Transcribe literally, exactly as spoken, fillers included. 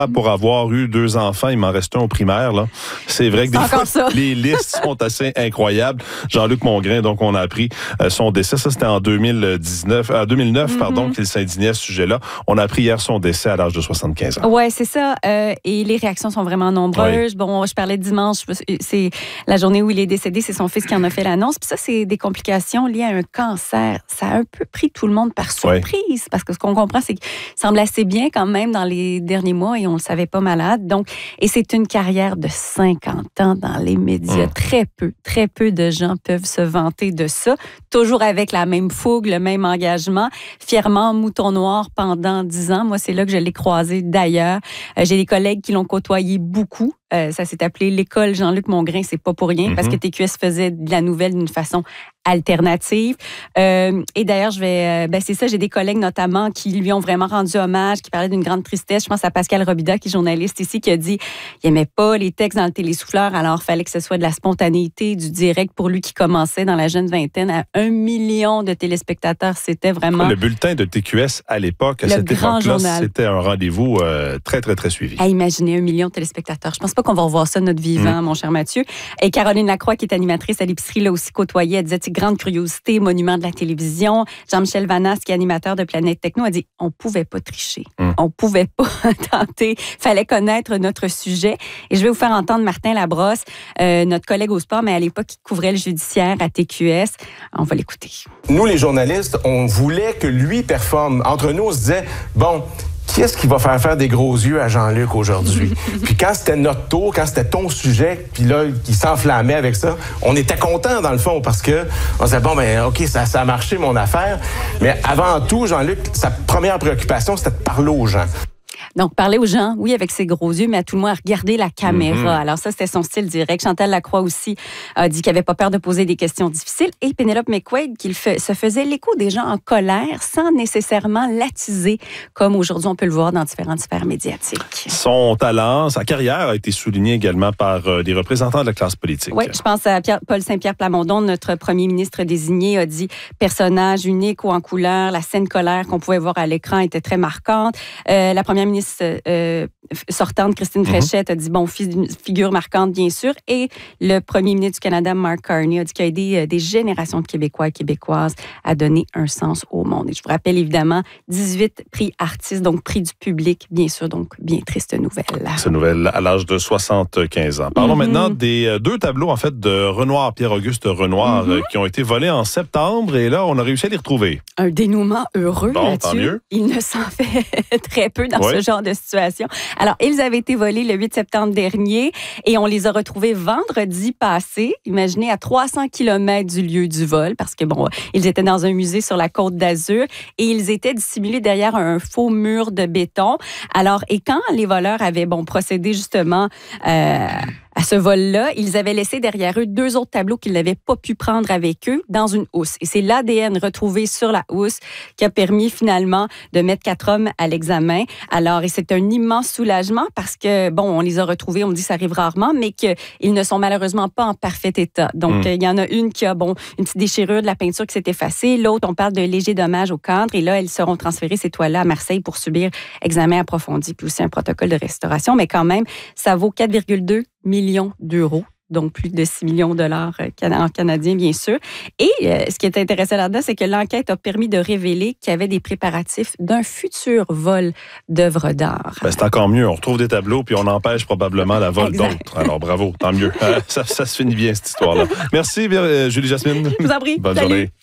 pour avoir eu deux enfants, il m'en reste un au primaire. Là. C'est vrai que des fois, ça. les listes sont assez incroyables. Jean-Luc Mongrain, donc on a appris euh, son décès. Ça, c'était en deux mille dix-neuf, euh, deux mille neuf, mm-hmm. pardon, qu'il s'indignait à ce sujet-là. On a appris hier son décès à l'âge de soixante-quinze ans. Oui, c'est ça. Euh, et les réactions sont vraiment nombreuses. Oui. Bon, je parlais dimanche, c'est la journée où il est décédé, c'est son fils qui en a fait l'annonce. Puis ça, c'est des complications liées à un cancer. Ça a un peu pris tout le monde par surprise. Oui. Parce que ce qu'on comprend, c'est qu'il semble assez bien quand même dans les derniers mois et on le savait pas malade. Donc, et c'est une carrière de cinquante ans dans les médias. Mmh. Très peu, très peu de gens peuvent se vanter de ça. Toujours avec la même fougue, le même engagement. Fièrement, mouton noir pendant dix ans. Moi, c'est là que je l'ai croisé d'ailleurs. Euh, j'ai des collègues qui l'ont côtoyé beaucoup. Euh, ça s'est appelé l'école Jean-Luc Mongrain, c'est pas pour rien, mm-hmm. parce que T Q S faisait de la nouvelle d'une façon alternative. Euh, et d'ailleurs, je vais, euh, ben c'est ça, j'ai des collègues notamment qui lui ont vraiment rendu hommage, qui parlaient d'une grande tristesse. Je pense à Pascal Robida, qui est journaliste ici, qui a dit qu'il aimait pas les textes dans le télésouffleur, alors il fallait que ce soit de la spontanéité, du direct pour lui qui commençait dans la jeune vingtaine à un million de téléspectateurs. C'était vraiment... Le bulletin de T Q S à l'époque, à cette époque-là, c'était un rendez-vous euh, très, très, très suivi. À imaginer un million de téléspectateurs. Je pense pas qu'on va revoir ça de notre vivant, mmh. mon cher Mathieu. Et Caroline Lacroix, qui est animatrice à l'épicerie, l'a aussi côtoyé. Elle disait, grande curiosité, monument de la télévision. Jean-Michel Vanas, qui est animateur de Planète Techno, a dit, on pouvait pas tricher. Mmh. On pouvait pas tenter. Fallait connaître notre sujet. Et je vais vous faire entendre Martin Labrosse, euh, notre collègue au sport, mais à l'époque, qui couvrait le judiciaire à T Q S. On va l'écouter. Nous, les journalistes, on voulait que lui performe. Entre nous, on se disait, bon, qui est-ce qui va faire faire des gros yeux à Jean-Luc aujourd'hui? Puis quand c'était notre tour, quand c'était ton sujet, puis là, qui s'enflammait avec ça, on était contents dans le fond parce que on disait, bon, ben OK, ça, ça a marché mon affaire. Mais avant tout, Jean-Luc, sa première préoccupation, c'était de parler aux gens. Donc, parler aux gens, oui, avec ses gros yeux, mais à tout le moins, regarder la caméra. Mm-hmm. Alors ça, c'était son style direct. Chantal Lacroix aussi a dit qu'elle n'avait pas peur de poser des questions difficiles. Et Pénélope McQuaid, qui fait, se faisait l'écho des gens en colère sans nécessairement l'attiser, comme aujourd'hui, on peut le voir dans différentes sphères médiatiques. Son talent, sa carrière a été soulignée également par euh, des représentants de la classe politique. Oui, je pense à Pierre, Paul Saint-Pierre Plamondon, notre premier ministre désigné, a dit « Personnage unique ou en couleur, la scène colère qu'on pouvait voir à l'écran était très marquante. Euh, » La première ministre Euh, sortante, Christine Fréchette, mm-hmm. a dit, bon, figure marquante, bien sûr. Et le premier ministre du Canada, Mark Carney, a dit qu'il a aidé euh, des générations de Québécois et Québécoises à donner un sens au monde. Et je vous rappelle, évidemment, dix-huit prix artistes, donc prix du public, bien sûr, donc bien triste nouvelle. C'est nouvelle à l'âge de soixante-quinze ans. Parlons mm-hmm. maintenant des euh, deux tableaux, en fait, de Renoir, Pierre-Auguste Renoir, mm-hmm. euh, qui ont été volés en septembre, et là, on a réussi à les retrouver. Un dénouement heureux, bon, Mathieu. Tant mieux. Il ne s'en fait très peu dans oui. ce genre de situation. Alors, ils avaient été volés le huit septembre dernier et on les a retrouvés vendredi passé, imaginez, à trois cents kilomètres du lieu du vol, parce que, bon, ils étaient dans un musée sur la Côte d'Azur et ils étaient dissimulés derrière un faux mur de béton. Alors, et quand les voleurs avaient, bon, procédé justement euh, à ce vol-là, ils avaient laissé derrière eux deux autres tableaux qu'ils n'avaient pas pu prendre avec eux dans une housse. Et c'est l'A D N retrouvé sur la housse qui a permis finalement de mettre quatre hommes à l'examen. Alors, et c'est un immense soulagement parce que, bon, on les a retrouvés, on dit que ça arrive rarement, mais qu'ils ne sont malheureusement pas en parfait état. Donc, il mmh. y en a une qui a, bon, une petite déchirure de la peinture qui s'est effacée. L'autre, on parle de légers dommages au cadre. Et là, elles seront transférées, ces toiles-là, à Marseille pour subir examen approfondi puis aussi un protocole de restauration. Mais quand même, ça vaut quatre virgule deux millions d'euros. Donc, plus de six millions de dollars en canadien, bien sûr. Et euh, ce qui est intéressant là-dedans, c'est que l'enquête a permis de révéler qu'il y avait des préparatifs d'un futur vol d'œuvres d'art. Ben, c'est encore mieux. On retrouve des tableaux, puis on empêche probablement la vol d'autres. Alors, bravo, tant mieux. ça, ça se finit bien, cette histoire-là. Merci, Julie Jasmine. Je vous en prie. Bonne Salut. journée.